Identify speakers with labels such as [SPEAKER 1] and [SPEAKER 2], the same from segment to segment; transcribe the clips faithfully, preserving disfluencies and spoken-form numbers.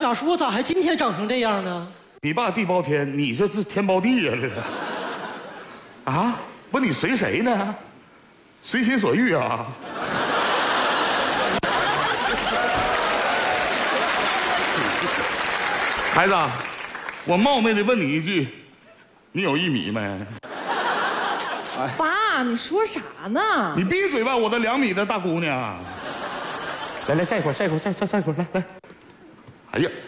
[SPEAKER 1] 家叔，我咋还今天长成这样呢？
[SPEAKER 2] 你爸地包天，你这是天包地呀、啊，这是。啊，不，你随谁呢？随心所欲啊。孩子，我冒昧的问你一句，你有一米没？
[SPEAKER 3] 爸，你说啥呢？
[SPEAKER 2] 你闭嘴吧，我的两米的大姑娘。来来，晒一会儿，晒一会儿，晒晒晒一会儿，来来。哎呀，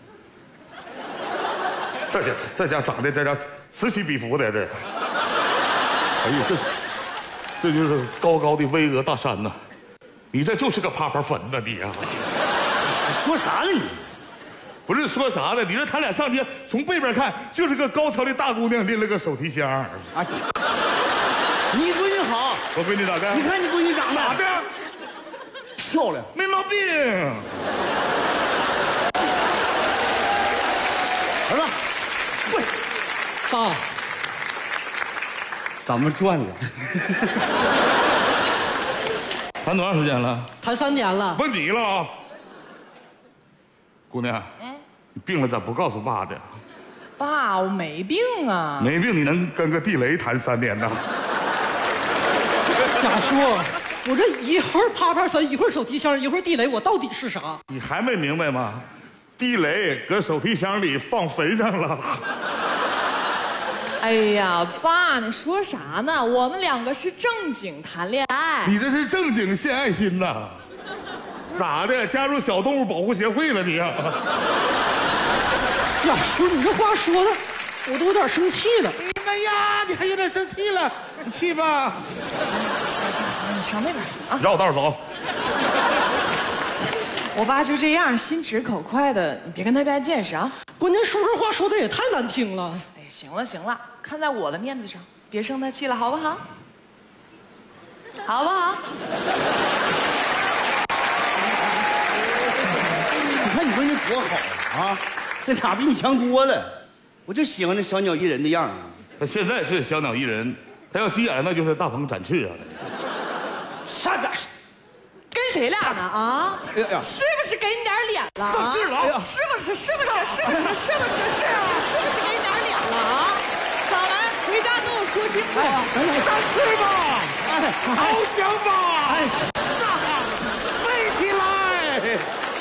[SPEAKER 2] 这家这家长得这家此起彼伏的这。哎呀，这这就是高高的巍峨大山呐！你这就是个趴趴粉呐，你呀、啊！
[SPEAKER 4] 说啥呢你？
[SPEAKER 2] 不是说啥呢？你说他俩上街，从背边看就是个高挑的大姑娘拎了个手提箱。啊，
[SPEAKER 4] 你闺女好，
[SPEAKER 2] 我闺女咋的？
[SPEAKER 4] 你看你闺女长得
[SPEAKER 2] 咋的？
[SPEAKER 4] 漂亮，
[SPEAKER 2] 没毛病。
[SPEAKER 4] 儿子，喂，
[SPEAKER 1] 爸，
[SPEAKER 4] 咱们赚了。
[SPEAKER 2] 谈多长时间了？
[SPEAKER 1] 谈三年了。
[SPEAKER 2] 问你了啊，姑娘，嗯，你病了咋不告诉爸的？
[SPEAKER 3] 爸，我没病啊。
[SPEAKER 2] 没病你能跟个地雷谈三年呢？
[SPEAKER 1] 家叔，我这一会儿啪啪粉，一会儿手提箱，一会儿地雷，我到底是啥？
[SPEAKER 2] 你还没明白吗？地雷搁手提箱里放坟上了。
[SPEAKER 3] 哎呀，爸，你说啥呢？我们两个是正经谈恋爱。
[SPEAKER 2] 你这是正经献爱心呐？咋的？加入小动物保护协会了你呀、啊？
[SPEAKER 1] 家叔，你这话说的，我都有点生气了。
[SPEAKER 2] 哎呀，你还有点生气了？你气吧。
[SPEAKER 3] 你上那边去啊！
[SPEAKER 2] 绕道走。
[SPEAKER 3] 我爸就这样，心直口快的，你别跟他掰见识啊！
[SPEAKER 1] 关键说这话说的也太难听了。
[SPEAKER 3] 哎，行了行了，看在我的面子上，别生他气了，好不好？好不好？
[SPEAKER 4] 你看你闺女多好啊，这咋比你强多了？我就喜欢那小鸟依人的样儿。
[SPEAKER 2] 他现在是小鸟依人，他要急眼那就是大鹏展翅啊！
[SPEAKER 4] 上边
[SPEAKER 3] 跟谁俩呢啊？
[SPEAKER 4] 哎呀，
[SPEAKER 3] 是不是给你点脸了啊？
[SPEAKER 2] 上智了！
[SPEAKER 3] 是不是？是不是？是不是？是不是？是不是？是不是给你点脸了啊？早来，回家跟我说清楚。
[SPEAKER 2] 展翅吧！
[SPEAKER 4] 哎，
[SPEAKER 2] 翱翔吧！
[SPEAKER 4] 哎，
[SPEAKER 2] 飞起来！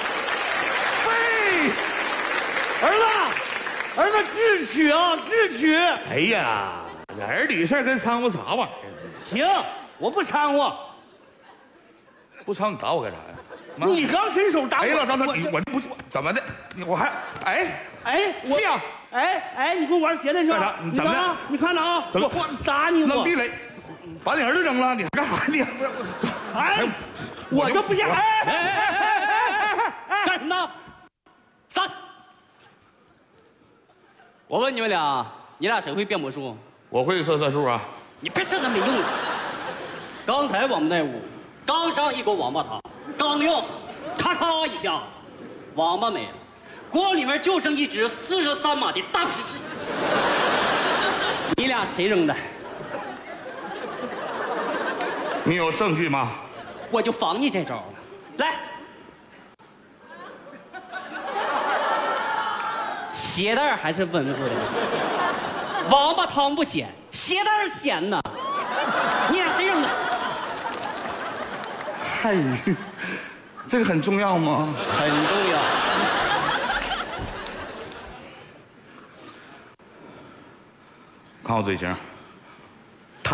[SPEAKER 2] 飞！
[SPEAKER 4] 儿子，儿子智取啊，智取！
[SPEAKER 2] 哎呀，儿女事跟掺和啥玩意儿？
[SPEAKER 4] 行，我不掺和。
[SPEAKER 2] 不掺你打我干啥呀？妈
[SPEAKER 4] 你刚伸手打我。
[SPEAKER 2] 哎，老张他，
[SPEAKER 4] 我
[SPEAKER 2] 你我不怎么的？你我还哎
[SPEAKER 4] 哎，我
[SPEAKER 2] 是呀，
[SPEAKER 4] 哎哎，你跟我玩鞋带是吧？
[SPEAKER 2] 干啥你怎么的
[SPEAKER 4] 看啊你看着啊，
[SPEAKER 2] 怎么
[SPEAKER 4] 我我打你我
[SPEAKER 2] 扔地雷，把你儿子扔了，你还干啥你？
[SPEAKER 4] 哎，我就不信！哎哎哎哎哎！
[SPEAKER 5] 干什么呢？三！我问你们俩，你俩谁会变魔术？
[SPEAKER 2] 我会算算数啊。
[SPEAKER 5] 你别真的没用的。刚才我们那屋刚上一锅王八汤，刚要咔嚓一下子，王八没了，锅里面就剩一只四十三码的大皮筋。你俩谁扔的？
[SPEAKER 2] 你有证据吗？
[SPEAKER 5] 我就防你这招了。来，鞋带还是温乎的，王八汤不咸，鞋带咸呐。你俩谁扔的？
[SPEAKER 2] 嗨，这个很重要吗？
[SPEAKER 5] 很重要。
[SPEAKER 2] 看我嘴型，他。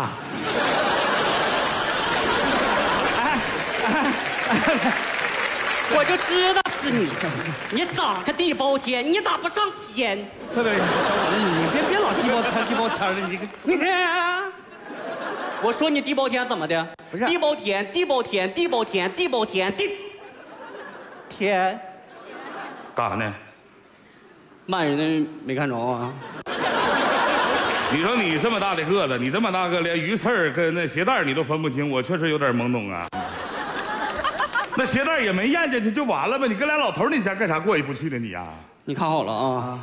[SPEAKER 5] 我就知道是你，你长个地包天，你咋不上天？
[SPEAKER 4] 别别别，小伙子，你别别老地包天地包天的，你这个。
[SPEAKER 5] 你看，我说你地包天怎么的？
[SPEAKER 4] 不是
[SPEAKER 5] 地包天，地包天，地包天，地包天，地天，
[SPEAKER 2] 干啥呢？
[SPEAKER 5] 骂人的没看着啊？
[SPEAKER 2] 你说你这么大的个子，你这么大个，连鱼刺儿跟那鞋带你都分不清，我确实有点懵懂啊。那鞋带也没咽进去就完了呗？你跟俩老头你家干啥过意不去呢你呀、啊？
[SPEAKER 5] 你看好了啊，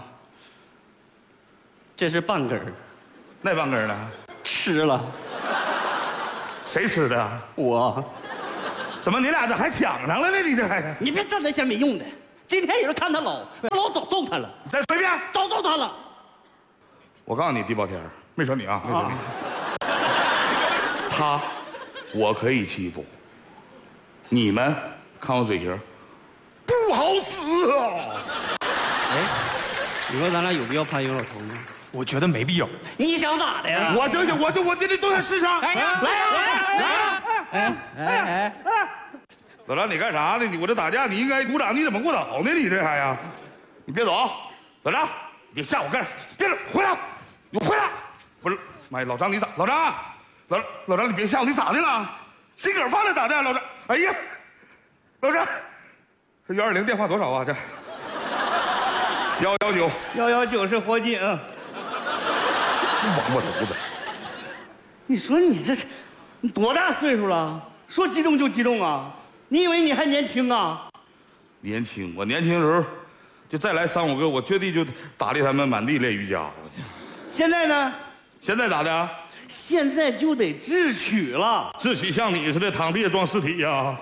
[SPEAKER 5] 这是半根儿，
[SPEAKER 2] 那半根呢？
[SPEAKER 5] 吃了。
[SPEAKER 2] 谁吃的？
[SPEAKER 5] 我。
[SPEAKER 2] 怎么你俩这还抢上了呢？你这还？
[SPEAKER 5] 你别整那些没用的， 今天也是看他老，老早揍他了，
[SPEAKER 2] 你再随便，
[SPEAKER 5] 早揍他了。
[SPEAKER 2] 我告诉你，地包天儿，没说你啊，没说你。他，我可以欺负。你们看我嘴型，不好使啊！
[SPEAKER 5] 哎，你说咱俩有必要攀冤老头吗？
[SPEAKER 1] 我觉得没必要。
[SPEAKER 5] 你想咋的呀？
[SPEAKER 2] 我这我这我这这都在市场。
[SPEAKER 5] 哎呀，来呀，来呀！哎哎哎！
[SPEAKER 2] 老张，你干啥呢？你我这打架，你应该鼓掌，你怎么给我倒呢？你这还呀？你别走啊！老张，你别吓我干啥？别走，回来！你回来！不是，妈呀，老张你咋？老张，老老张你别吓我，你咋的了？心梗犯了咋的？老张，哎呀，老张，这幺二零电话多少啊？这幺幺九，
[SPEAKER 4] 幺幺九是火警。
[SPEAKER 2] 王八犊子！
[SPEAKER 4] 你说你这，你多大岁数了？说激动就激动啊？你以为你还年轻啊？
[SPEAKER 2] 年轻，我年轻时候，就再来三五个，我绝对就打的他们满地练瑜伽。
[SPEAKER 4] 现在呢？
[SPEAKER 2] 现在咋的啊？
[SPEAKER 4] 现在就得智取了。
[SPEAKER 2] 智取像你似的躺地下装尸体呀、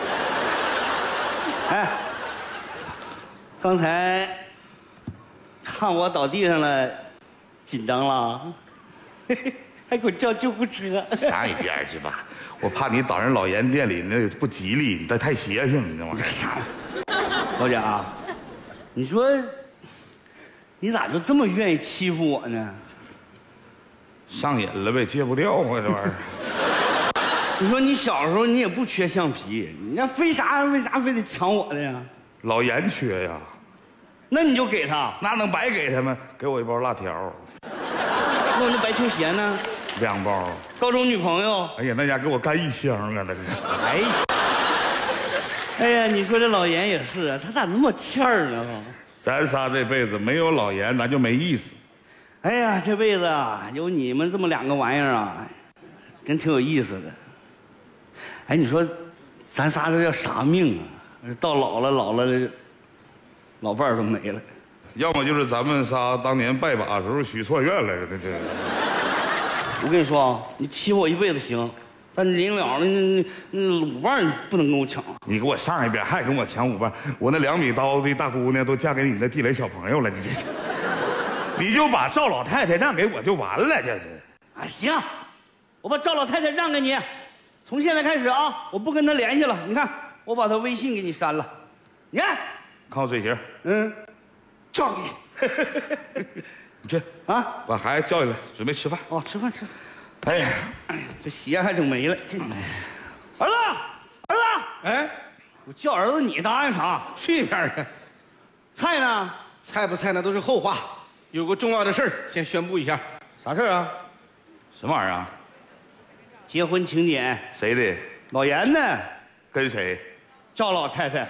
[SPEAKER 4] 哎，刚才看我倒地上了，紧张了，嘿嘿，还给我叫救护车。
[SPEAKER 2] 上一边去吧，我怕你倒人老严店里那不吉利，你这太邪性，你知道吗？
[SPEAKER 4] 老贾，你说你咋就这么愿意欺负我呢？
[SPEAKER 2] 上瘾了呗，戒不掉啊这玩意儿。
[SPEAKER 4] 你说你小时候你也不缺橡皮，你那为啥为啥非得抢我的呀？
[SPEAKER 2] 老严缺呀，
[SPEAKER 4] 那你就给他。
[SPEAKER 2] 那能白给他吗？给我一包辣条，
[SPEAKER 4] 那我那白球鞋呢？
[SPEAKER 2] 两包。
[SPEAKER 4] 高中女朋友？
[SPEAKER 2] 哎呀，那家给我干一箱啊，那是。
[SPEAKER 4] 哎呀，哎呀，你说这老严也是啊，他咋那么欠儿呢？
[SPEAKER 2] 咱仨这辈子没有老严，咱就没意思。
[SPEAKER 4] 哎呀，这辈子啊，有你们这么两个玩意儿啊，真挺有意思的。哎，你说，咱仨这叫啥命啊？到老了老了，老伴儿都没了。
[SPEAKER 2] 要么就是咱们仨当年拜把时候许错愿来了，这这。
[SPEAKER 4] 我跟你说啊，你欺负我一辈子行，但临了那那那五瓣你不能跟我抢。
[SPEAKER 2] 你给我上一边，还跟我抢五瓣，我那两米刀的大姑娘都嫁给你那地雷小朋友了，你这是。你就把赵老太太让给我就完了，这是。
[SPEAKER 4] 啊，行，我把赵老太太让给你，从现在开始啊，我不跟她联系了。你看，我把她微信给你删了。你看，
[SPEAKER 2] 看我嘴型，
[SPEAKER 4] 嗯，
[SPEAKER 2] 叫你。你这
[SPEAKER 4] 啊，
[SPEAKER 2] 把孩子叫下来，准备吃饭。
[SPEAKER 4] 哦，吃饭吃饭。
[SPEAKER 2] 哎呀，
[SPEAKER 4] 哎呀，这鞋还整没了。这，儿子，儿子，
[SPEAKER 1] 哎，
[SPEAKER 4] 我叫儿子，你答应啥？
[SPEAKER 1] 去一边去！
[SPEAKER 4] 菜呢？
[SPEAKER 1] 菜不菜那都是后话，有个重要的事儿先宣布一下。
[SPEAKER 4] 啥事儿啊？
[SPEAKER 2] 什么玩意儿啊？
[SPEAKER 4] 结婚请柬。
[SPEAKER 2] 谁的？
[SPEAKER 4] 老严呢？
[SPEAKER 2] 跟谁？
[SPEAKER 4] 赵老太太。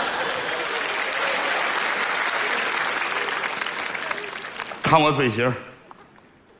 [SPEAKER 2] 看我嘴型。